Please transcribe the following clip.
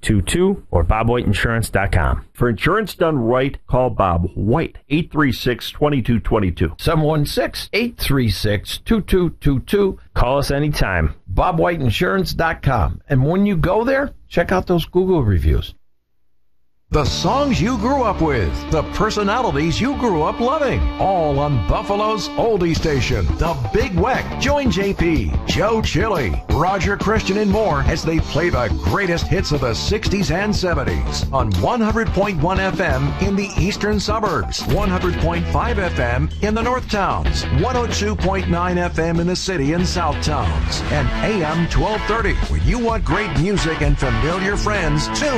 2222 or BobWhiteInsurance.com. For insurance done right, call Bob White, 836-2222. 716-836-2222. Call us anytime. BobWhiteInsurance.com. And when you go there, check out those Google reviews. The songs you grew up with, the personalities you grew up loving, all on Buffalo's oldie station, The Big Weck. Join JP, Joe Chili, Roger Christian, and more as they play the greatest hits of the 60s and 70s on 100.1 FM in the eastern suburbs, 100.5 FM in the north towns, 102.9 FM in the city and south towns, and AM 1230. When you want great music and familiar friends, tune